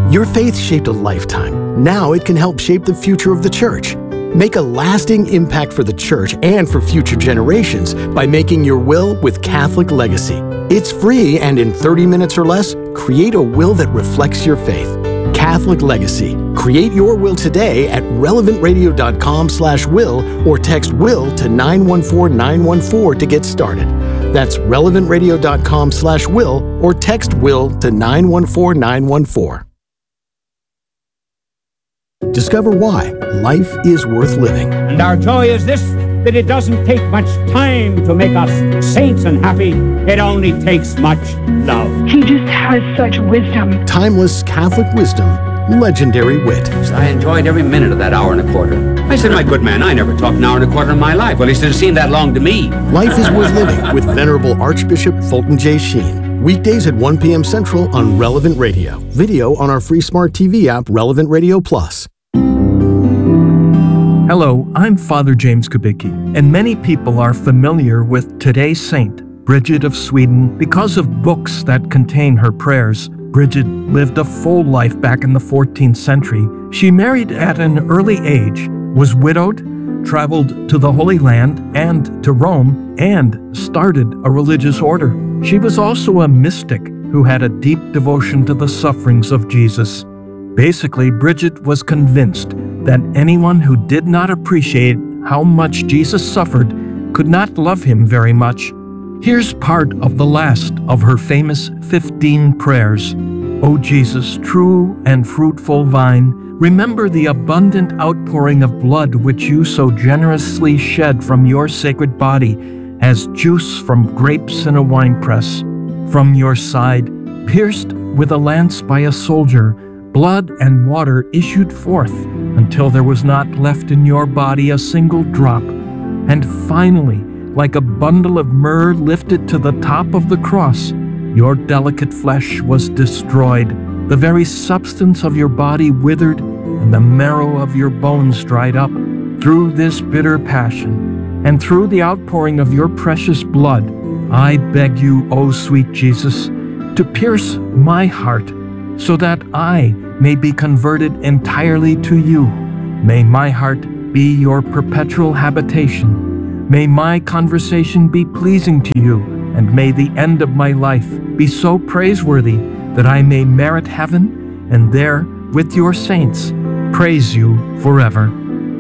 Your faith shaped a lifetime. Now it can help shape the future of the church. Make a lasting impact for the church and for future generations by making your will with Catholic Legacy. It's free, and in 30 minutes or less, create a will that reflects your faith. Catholic Legacy. Create your will today at relevantradio.com/will or text WILL to 914914 to get started. That's relevantradio.com/will or text WILL to 914914. Discover why life is worth living. And our joy is this, that it doesn't take much time to make us saints and happy. It only takes much love. He just has such wisdom. Timeless Catholic wisdom, legendary wit. I enjoyed every minute of that hour and a quarter. I said, my good man, I never talked an hour and a quarter in my life. Well, he said, it seemed that long to me. Life is worth living with Venerable Archbishop Fulton J. Sheen. Weekdays at 1 p.m. Central on Relevant Radio. Video on our free smart TV app, Relevant Radio Plus. Hello, I'm Father James Kubicki, and many people are familiar with today's saint, Bridget of Sweden, because of books that contain her prayers. Bridget lived a full life back in the 14th century. She married at an early age, was widowed, traveled to the Holy Land and to Rome, and started a religious order. She was also a mystic who had a deep devotion to the sufferings of Jesus. Basically, Bridget was convinced that anyone who did not appreciate how much Jesus suffered could not love him very much. Here's part of the last of her famous 15 prayers. O Jesus, true and fruitful vine, remember the abundant outpouring of blood which you so generously shed from your sacred body as juice from grapes in a winepress. From your side, pierced with a lance by a soldier, blood and water issued forth until there was not left in your body a single drop. And finally, like a bundle of myrrh lifted to the top of the cross, your delicate flesh was destroyed. The very substance of your body withered, and the marrow of your bones dried up. Through this bitter passion, and through the outpouring of your precious blood, I beg you, O sweet Jesus, to pierce my heart, so that I may be converted entirely to you. May my heart be your perpetual habitation. May my conversation be pleasing to you, and may the end of my life be so praiseworthy that I may merit heaven, and there, with your saints, praise you forever.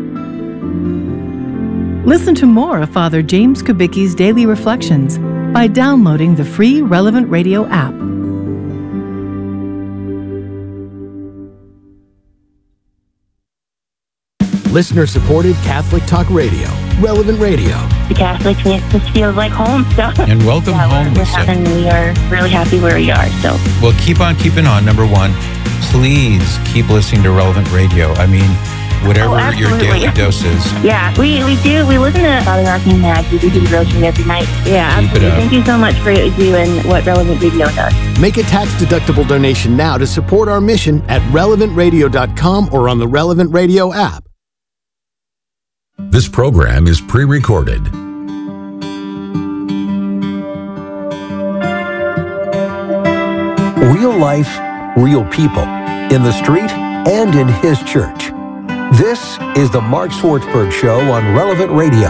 Listen to more of Father James Kubicki's Daily Reflections by downloading the free Relevant Radio app. Listener-supported Catholic Talk Radio, Relevant Radio. The Catholics makes us feel like home. So. And welcome home, Lisa. And we are really happy where we are. So. Well, keep on keeping on. Number one, please keep listening to Relevant Radio. I mean, whatever your daily dose is. Yeah, we do. We listen to Father Mark and Mag. We do the devotion every night. Yeah, absolutely. Thank you so much for what you do and what Relevant Radio does. Make a tax-deductible donation now to support our mission at relevantradio.com or on the Relevant Radio app. This program is pre-recorded. Real life, real people, in the street and in his church. This is the Mark Swartzberg Show on Relevant Radio.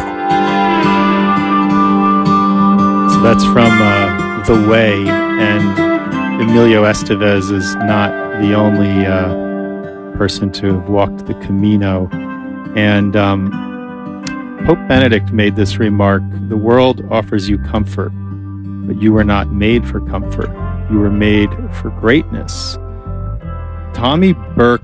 So that's from The Way, and Emilio Estevez is not the only person to have walked the Camino. And Pope Benedict made this remark: the world offers you comfort, but you were not made for comfort. You were made for greatness. Tommy Burke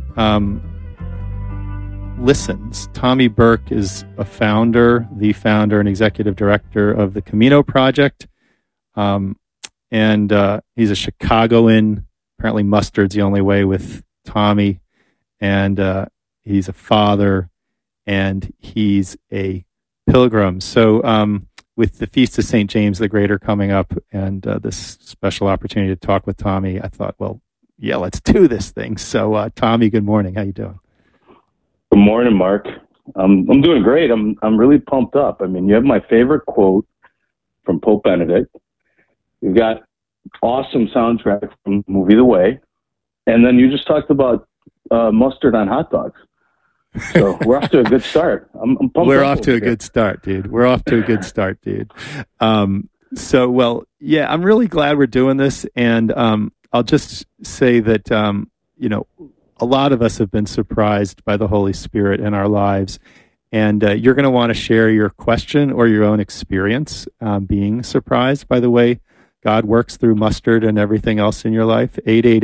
listens. Tommy Burke is the founder and executive director of the Camino Project. And he's a Chicagoan. Apparently mustard's the only way with Tommy. And he's a father, and he's a pilgrim. So with the Feast of St. James the Greater coming up and this special opportunity to talk with Tommy, I thought, well, yeah, let's do this thing. So Tommy, good morning. How you doing? Good morning, Mark. I'm doing great. I'm really pumped up. I mean, you have my favorite quote from Pope Benedict. You've got awesome soundtrack from the movie The Way. And then you just talked about mustard on hot dogs. So we're off to a good start. I'm pumped. We're off to a good start, dude. We're off to a good start, dude. So, well, yeah, I'm really glad we're doing this. And I'll just say that, you know, a lot of us have been surprised by the Holy Spirit in our lives. And you're going to want to share your question or your own experience being surprised by the way God works through mustard and everything else in your life.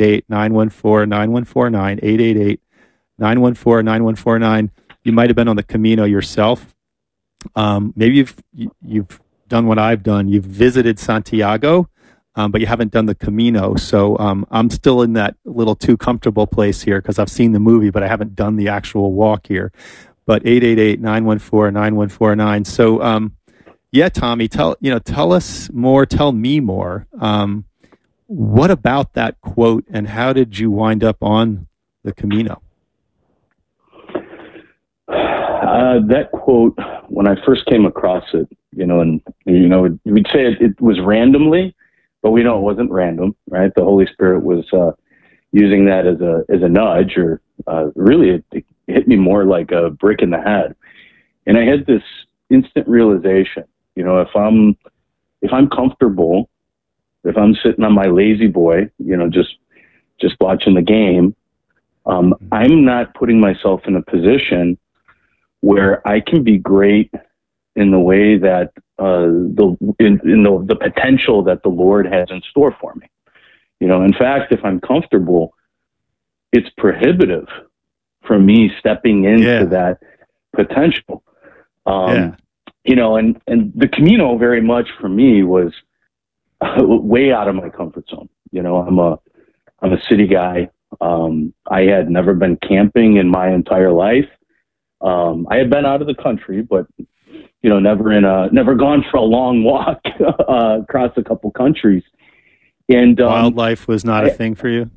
888-914-9149, 888-914-9149. You might have been on the Camino yourself. Maybe you've done what I've done. You've visited Santiago, but you haven't done the Camino. So I'm still in that little too comfortable place here because I've seen the movie, but I haven't done the actual walk here. But 888-914-9149. So, yeah, Tommy, tell us more. Tell me more. What about that quote, and how did you wind up on the Camino? That quote, when I first came across it, and we'd say it was randomly, but we know it wasn't random, right? The Holy Spirit was using that as a nudge, or really it hit me more like a brick in the head. And I had this instant realization, if I'm comfortable, if I'm sitting on my lazy boy, just watching the game, I'm not putting myself in a position where I can be great in the way that the potential that the Lord has in store for me. In fact, if I'm comfortable, it's prohibitive for me stepping into that potential. And the Camino very much for me was way out of my comfort zone. I'm a city guy. I had never been camping in my entire life. I had been out of the country, but never gone for a long walk across a couple countries. And wildlife was not a thing for you.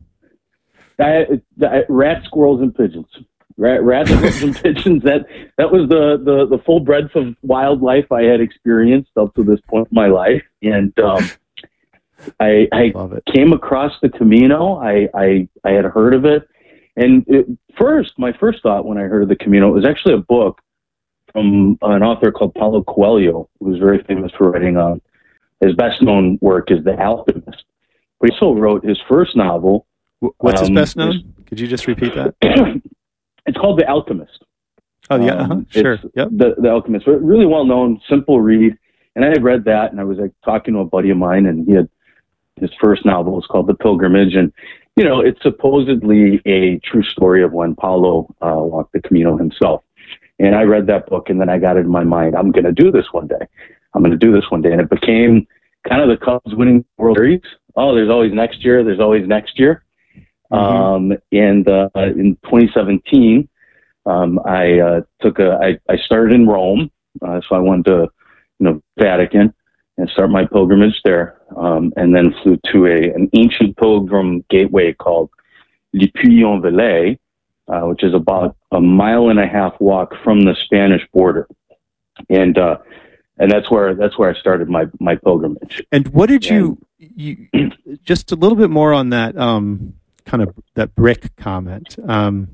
Rats, squirrels, and pigeons. Rats, squirrels, and pigeons. That was the full breadth of wildlife I had experienced up to this point in my life. And I came across the Camino. I had heard of it. And my first thought when I heard of the Camino, it was actually a book from an author called Paulo Coelho, who was very famous for writing his best-known work is The Alchemist. But he also wrote his first novel. What's his best known? Could you just repeat that? It's called The Alchemist. Oh, yeah, sure. Yep. The Alchemist. But really well-known, simple read. And I had read that, and I was talking to a buddy of mine, and he had his first novel was called The Pilgrimage. And, it's supposedly a true story of when Paulo walked the Camino himself. And I read that book, and then I got it in my mind, I'm going to do this one day. I'm going to do this one day. And it became kind of the Cubs winning World Series. Oh, there's always next year. There's always next year. Mm-hmm. And in 2017, I started in Rome. So I went to, Vatican and start my pilgrimage there. And then flew to an ancient pilgrim gateway called Le Puy-en-Velay, which is about a 1.5 mile walk from the Spanish border. And that's where I started my pilgrimage. And what did you just a little bit more on that, kind of that brick comment. Tell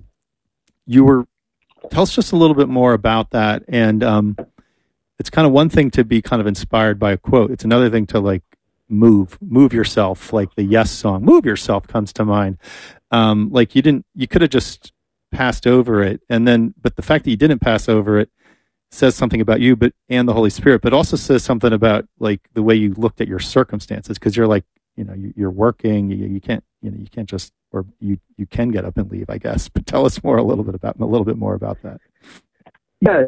us just a little bit more about that. And it's kind of one thing to be kind of inspired by a quote. It's another thing to move yourself, like the Yes song, Move Yourself comes to mind. You could have just passed over it. But the fact that you didn't pass over it says something about you, and the Holy Spirit, but also says something about the way you looked at your circumstances. Cause you're you're working, you can't just, or you can get up and leave, I guess, but tell us a little bit more about that. Yeah.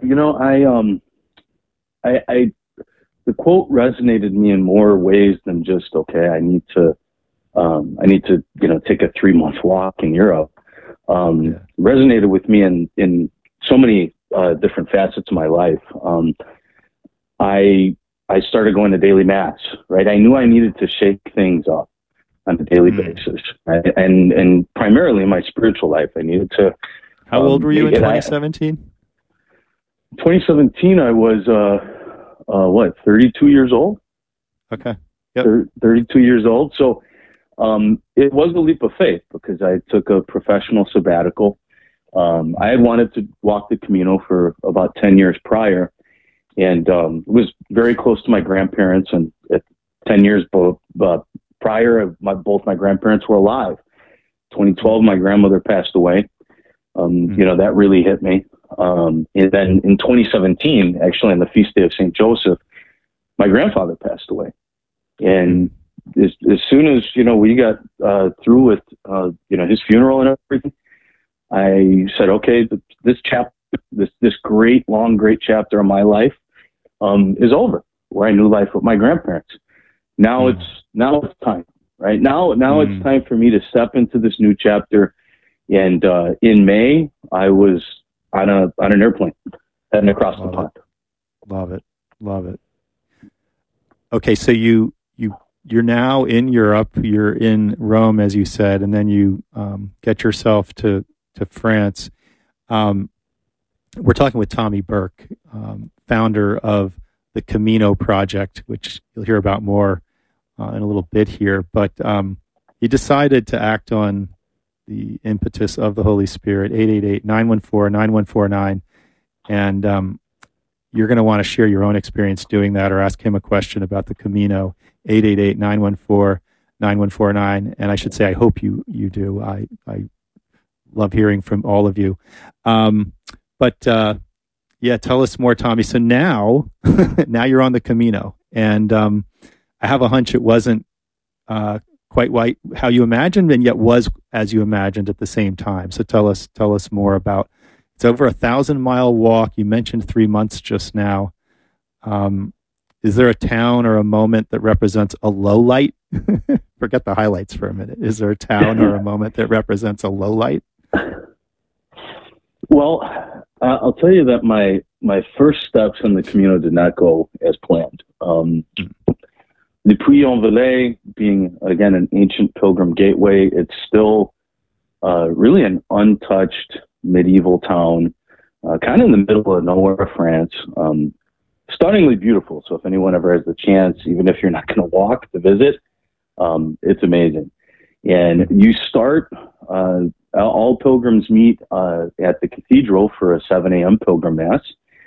The quote resonated me in more ways than just, okay, I need to take a 3-month walk in Europe. Resonated with me in so many different facets of my life. I started going to daily mass, right? I knew I needed to shake things up on a daily basis, right? And primarily in my spiritual life, I needed to. How old were you in 2017? 2017, I was 32 years old. Okay. Yep. 32 years old. So it was a leap of faith because I took a professional sabbatical. I had wanted to walk the Camino for about 10 years prior, and was very close to my grandparents. And at 10 years prior, both my grandparents were alive. 2012, my grandmother passed away. That really hit me. And then in 2017, actually on the feast day of St. Joseph, my grandfather passed away. And as soon as, we got through with, his funeral and everything, I said, okay, this chapter, this great chapter of my life is over, where I knew life with my grandparents. Now it's time, right? Now it's time for me to step into this new chapter. And in May, I was on an airplane heading across the pond. Love it. Okay, so you're now in Europe. You're in Rome, as you said, and then you get yourself to France. We're talking with Tommy Burke, founder of the Camino Project, which you'll hear about more in a little bit here. But you decided to act on the impetus of the Holy Spirit, 888-914-9149. And you're going to want to share your own experience doing that or ask him a question about the Camino, 888-914-9149. And I should say, I hope you do. I love hearing from all of you. But tell us more, Tommy. So now you're on the Camino. And I have a hunch it wasn't quite how you imagined, and yet was as you imagined at the same time. So tell us more about. It's over 1,000-mile walk. You mentioned 3 months just now. Is there a town or a moment that represents a low light? Forget the highlights for a minute. Is there a town or a moment that represents a low light? Well, I'll tell you that my first steps in the Camino did not go as planned. The Puy-en-Velay, being, again, an ancient pilgrim gateway, it's still really an untouched medieval town, kind of in the middle of nowhere of France. Stunningly beautiful. So if anyone ever has the chance, even if you're not going to walk to visit, it's amazing. And you start, all pilgrims meet at the cathedral for a 7 a.m. pilgrim mass.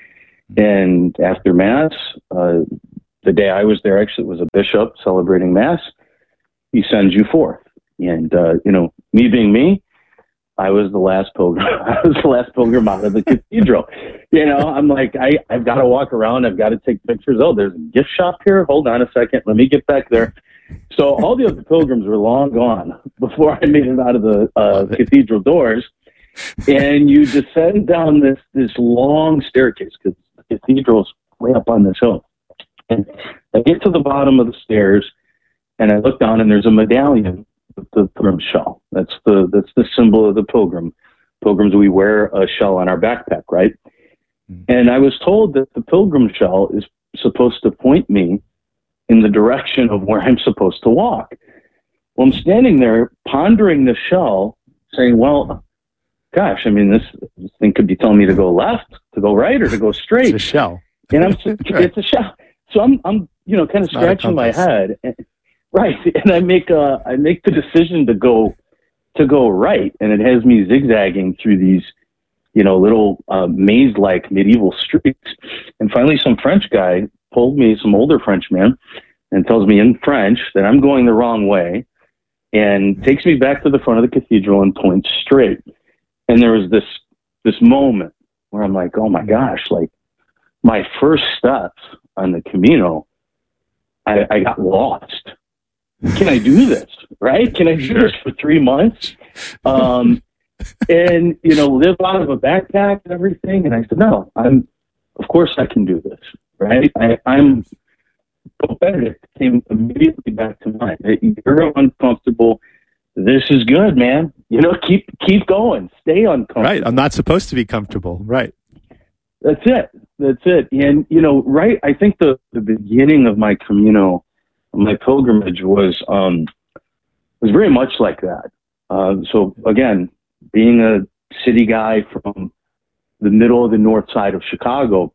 And after mass, the day I was there, actually, it was a bishop celebrating mass. He sends you forth. And, me being me, I was the last pilgrim. I was the last pilgrim out of the cathedral. I'm like, I've got to walk around. I've got to take pictures. Oh, there's a gift shop here. Hold on a second. Let me get back there. So all the other pilgrims were long gone before I made it out of the cathedral doors. And you descend down this long staircase because the cathedral's way up on this hill. And I get to the bottom of the stairs, and I look down, and there's a medallion with the pilgrim shell. That's the symbol of the pilgrim. Pilgrims, we wear a shell on our backpack, right? And I was told that the pilgrim shell is supposed to point me in the direction of where I'm supposed to walk. Well, I'm standing there pondering the shell, saying, well, gosh, I mean, this thing could be telling me to go left, to go right, or to go straight. It's a shell. And it's a shell. So I'm kind of scratching my head. Right. And I make the decision to go right. And it has me zigzagging through these, little maze-like medieval streets. And finally, some French guy pulled me, some older Frenchman, and tells me in French that I'm going the wrong way and takes me back to the front of the cathedral and points straight. And there was this moment where I'm like, oh my gosh, like my first steps on the Camino, I got lost. Can I do this? Right? Can I do this for 3 months? And, live out of a backpack and everything. And I said, no, of course I can do this. Right? I'm Benedict came immediately back to mind. You're uncomfortable. This is good, man. Keep going. Stay uncomfortable. Right. I'm not supposed to be comfortable. Right. That's it. And, right. I think the beginning of my Camino, my pilgrimage was very much like that. So again, being a city guy from the middle of the north side of Chicago,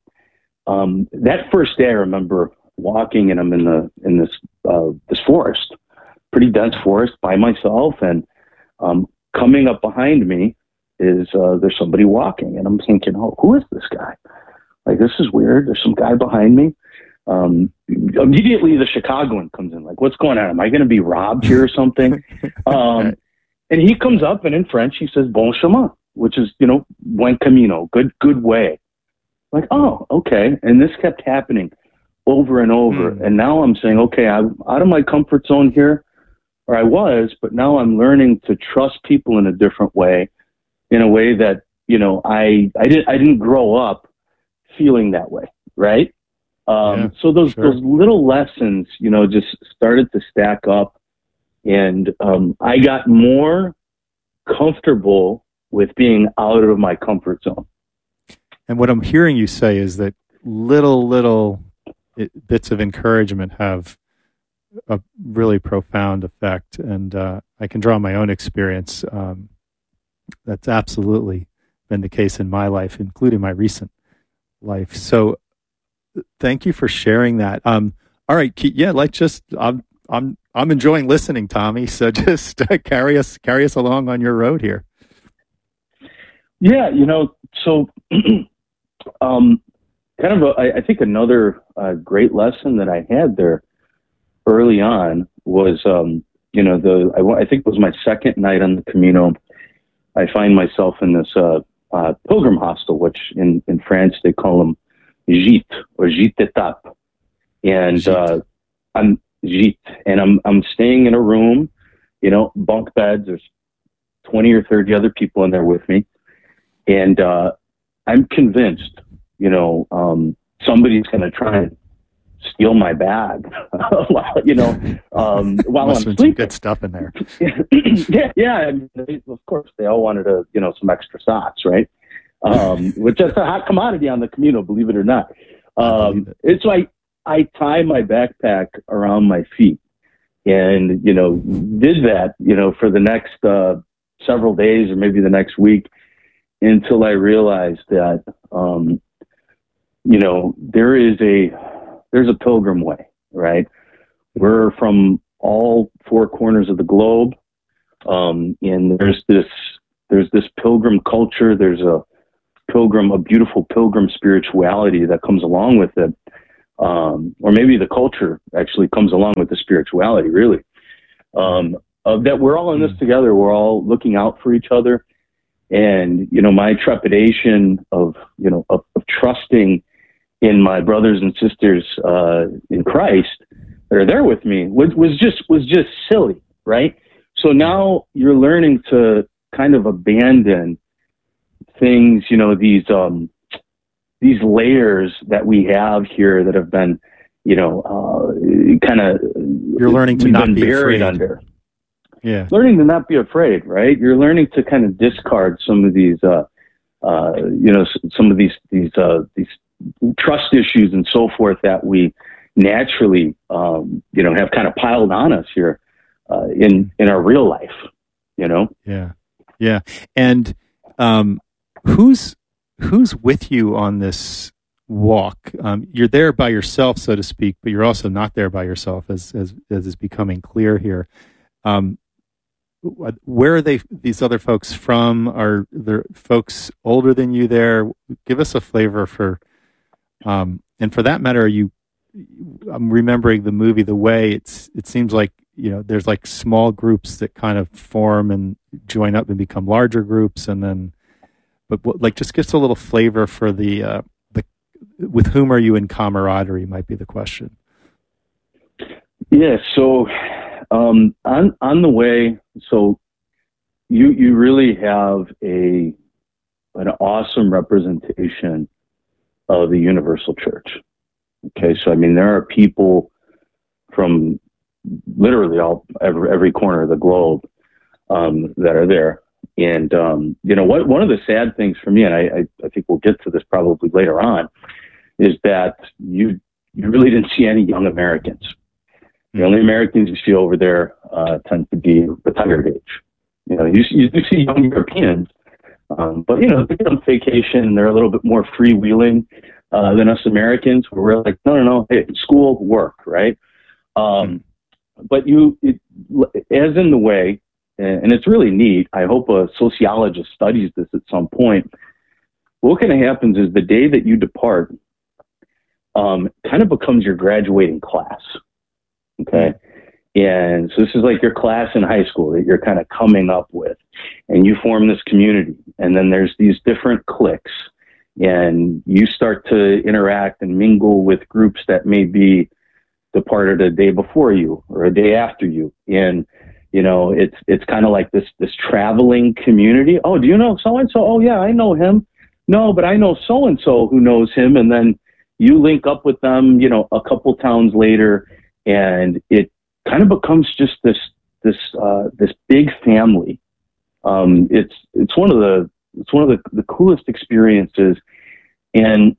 that first day I remember walking, and I'm in this forest, pretty dense forest by myself, and coming up behind me is there's somebody walking, and I'm thinking, oh, who is this guy? Like, this is weird. There's some guy behind me. Immediately the Chicagoan comes in, like, what's going on? Am I going to be robbed here or something? And he comes up, and in French he says bon chemin, which is, buen camino, good way. Like, oh, okay. And this kept happening over and over. And now I'm saying, okay, I'm out of my comfort zone here, or I was, but now I'm learning to trust people in a different way, in a way that, I didn't grow up feeling that way. Right. So those little lessons, just started to stack up, and I got more comfortable with being out of my comfort zone. And what I'm hearing you say is that little bits of encouragement have a really profound effect. And I can draw on my own experience. That's absolutely been the case in my life, including my recent life. So thank you for sharing that. All right. Yeah. I'm enjoying listening, Tommy. So just carry us along on your road here. Yeah. So, I think another great lesson that I had there early on was, I think it was my second night on the Camino. I find myself in this pilgrim hostel, which in France they call them gîte or gîte d'étape, and I'm gîte, and I'm staying in a room, bunk beds. There's 20 or 30 other people in there with me, and I'm convinced, somebody's going to try and steal my bag while I'm sleeping. Good stuff in there. Yeah. I mean, of course, they all wanted some extra socks, right? Which is a hot commodity on the Camino, believe it or not. It's like I tie my backpack around my feet, and did that for the next several days or maybe the next week, until I realized that there's a pilgrim way, right? We're from all four corners of the globe, and there's this pilgrim culture. There's a beautiful pilgrim spirituality that comes along with it, or maybe the culture actually comes along with the spirituality, really. That we're all in this together. We're all looking out for each other, and my trepidation of trusting in my brothers and sisters in Christ that are there with me was just silly, right? So now you're learning to kind of abandon things, these layers that we have here that have been, kind of, you're learning to not be buried afraid under. Yeah. Learning to not be afraid, right? You're learning to kind of discard some of these, some of these trust issues and so forth that we naturally, have kind of piled on us here in our real life, Yeah. Yeah. And who's with you on this walk? You're there by yourself, so to speak, but you're also not there by yourself, as is becoming clear here. Where are these other folks from? Are there folks older than you there? Give us a flavor for, and for that matter, I'm remembering the movie The Way. It seems like, there's like small groups that kind of form and join up and become larger groups. And then, but just give us a little flavor for the with whom are you in camaraderie might be the question. Yeah. So, on the way, so you really have an awesome representation of the universal church. Okay. So, I mean, there are people from literally every corner of the globe, that are there. And, one of the sad things for me, and I think we'll get to this probably later on, is that you really didn't see any young Americans. The only Americans you see over there tend to be retired age. You do see young Europeans, but they're on vacation and they're a little bit more freewheeling than us Americans. Where we're like, no, hey, school, work, right? But as in the way, and it's really neat, I hope a sociologist studies this at some point. What kind of happens is the day that you depart kind of becomes your graduating class. Okay. And so this is like your class in high school that you're kind of coming up with, and you form this community. And then there's these different cliques, and you start to interact and mingle with groups that may be departed a day before you or a day after you. And, you know, it's kind of like this traveling community. Oh, do you know so-and-so? Oh yeah, I know him. No, but I know so-and-so who knows him. And then you link up with them, you know, a couple towns later, and it kind of becomes just this big family. It's one of the coolest experiences. And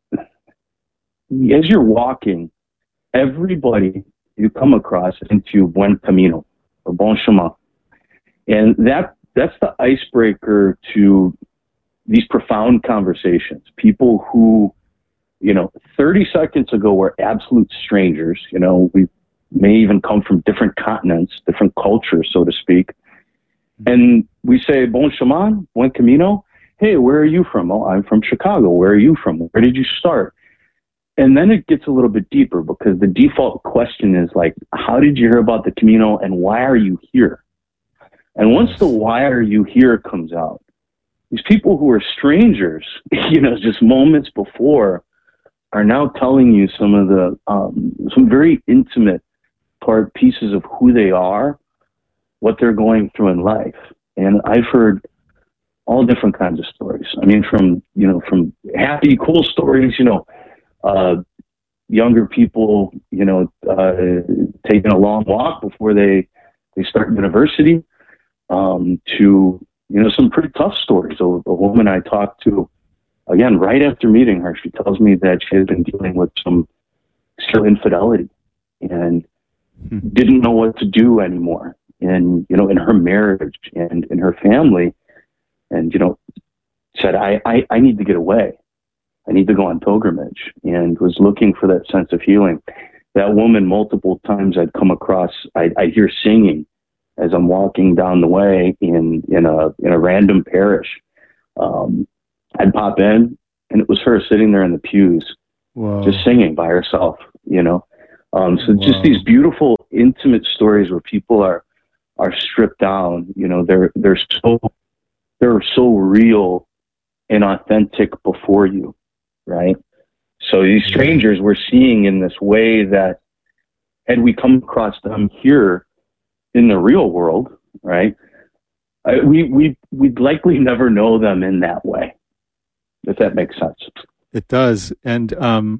as you're walking, everybody you come across into Buen Camino or Bon Chemin, and that's the icebreaker to these profound conversations. People who, you know, 30 seconds ago were absolute strangers. You know, we may even come from different continents, different cultures, so to speak. And we say, Bon Chemin, Buen Camino. Hey, where are you from? Oh, I'm from Chicago. Where are you from? Where did you start? And then it gets a little bit deeper, because the default question is like, how did you hear about the Camino and why are you here? And once the why are you here comes out, these people who are strangers, you know, just moments before, are now telling you some of the, some very intimate pieces of who they are, what they're going through in life. And I've heard all different kinds of stories. I mean, from happy, cool stories, you know, younger people, you know, taking a long walk before they start university, to, you know, some pretty tough stories. A woman I talked to, again, right after meeting her, she tells me that she had been dealing with some serial infidelity and didn't know what to do anymore. And, you know, in her marriage and in her family, and, you know, said, I need to get away. I need to go on pilgrimage, and was looking for that sense of healing. That woman, multiple times I'd come across, I hear singing as I'm walking down the way in a random parish. I'd pop in, and it was her sitting there in the pews, just singing by herself, you know? So just these beautiful, intimate stories where people are stripped down, you know, they're so real and authentic before you, right? So these strangers we're seeing in this way that, had we come across them here in the real world, right, we'd likely never know them in that way, if that makes sense. It does. And